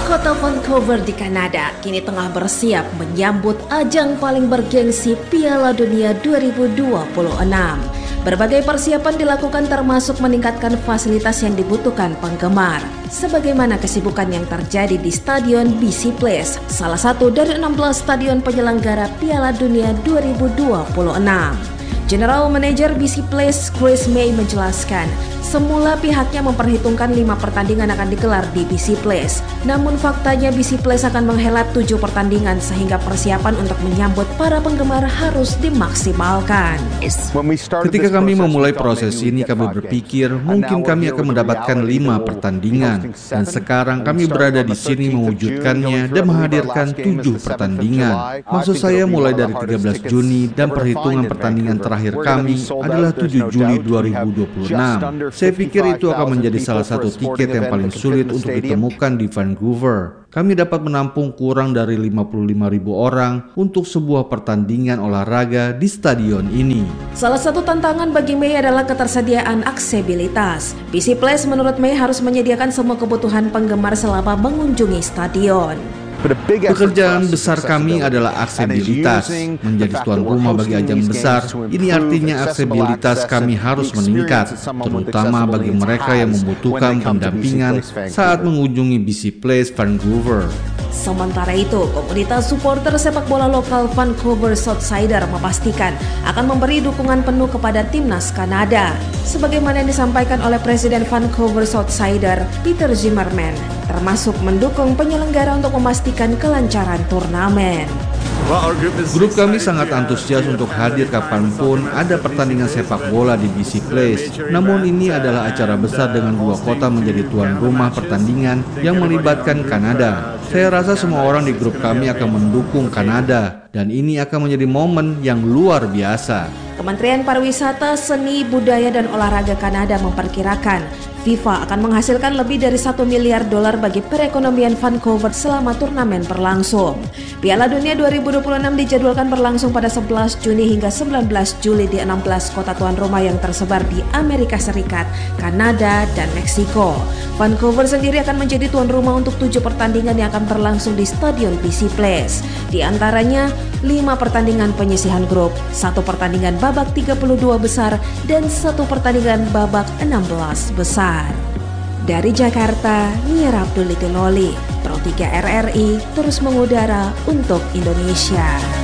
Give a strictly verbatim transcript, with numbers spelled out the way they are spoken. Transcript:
Kota Vancouver di Kanada kini tengah bersiap menyambut ajang paling bergengsi Piala Dunia dua ribu dua puluh enam. Berbagai persiapan dilakukan termasuk meningkatkan fasilitas yang dibutuhkan penggemar. Sebagaimana kesibukan yang terjadi di Stadion B C Place, salah satu dari enam belas stadion penyelenggara Piala Dunia dua ribu dua puluh enam. General Manager B C Place Chris May menjelaskan, semula pihaknya memperhitungkan lima pertandingan akan digelar di B C Place. Namun faktanya B C Place akan menghelat tujuh pertandingan sehingga persiapan untuk menyambut para penggemar harus dimaksimalkan. Ketika kami memulai proses ini, kami berpikir mungkin kami akan mendapatkan lima pertandingan. Dan sekarang kami berada di sini mewujudkannya dan menghadirkan tujuh pertandingan. Maksud saya mulai dari tiga belas Juni dan perhitungan pertandingan terakhir kami adalah tujuh Juli dua ribu dua puluh enam. Saya pikir itu akan menjadi salah satu tiket yang paling sulit untuk ditemukan di Vancouver. Kami dapat menampung kurang dari lima puluh lima ribu orang untuk sebuah pertandingan olahraga di stadion ini. Salah satu tantangan bagi May adalah ketersediaan aksesibilitas. B C Place menurut May harus menyediakan semua kebutuhan penggemar selama mengunjungi stadion. Pekerjaan besar kami adalah aksesibilitas. Menjadi tuan rumah bagi ajang besar, ini artinya aksesibilitas kami harus meningkat, terutama bagi mereka yang membutuhkan pendampingan saat mengunjungi B C Place Vancouver. Sementara itu, komunitas supporter sepak bola lokal Vancouver Southsider memastikan akan memberi dukungan penuh kepada timnas Kanada. Sebagaimana yang disampaikan oleh Presiden Vancouver Southsider, Peter Zimmerman, termasuk mendukung penyelenggara untuk memastikan kelancaran turnamen. Grup kami sangat antusias untuk hadir kapanpun ada pertandingan sepak bola di B C Place. Namun ini adalah acara besar dengan dua kota menjadi tuan rumah pertandingan yang melibatkan Kanada. Saya rasa semua orang di grup kami akan mendukung Kanada dan ini akan menjadi momen yang luar biasa. Kementerian Pariwisata, Seni, Budaya, dan Olahraga Kanada memperkirakan FIFA akan menghasilkan lebih dari satu miliar dolar bagi perekonomian Vancouver selama turnamen berlangsung. Piala Dunia dua ribu dua puluh enam dijadwalkan berlangsung pada sebelas Juni hingga sembilan belas Juli di enam belas kota tuan rumah yang tersebar di Amerika Serikat, Kanada, dan Meksiko. Vancouver sendiri akan menjadi tuan rumah untuk tujuh pertandingan yang akan berlangsung di Stadion B C Place. Di antaranya lima pertandingan penyisihan grup, satu pertandingan babak tiga puluh dua besar, dan satu pertandingan babak enam belas besar. Dari Jakarta, Nia Abdul Loli, Pro tiga R R I terus mengudara untuk Indonesia.